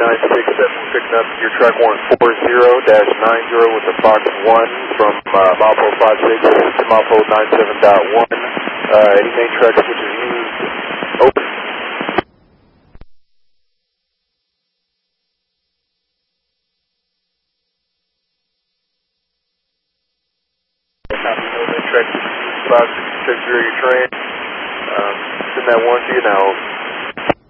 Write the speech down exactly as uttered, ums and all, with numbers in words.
nine six seven, picking up your track one four zero dash nine zero with the Fox one from uh, Malpo five six to Malpo nine seven dot one. Uh, any main track switches used? Open. Copy, no main track switches used. Fox, check zero your train. Um, send that one to you now.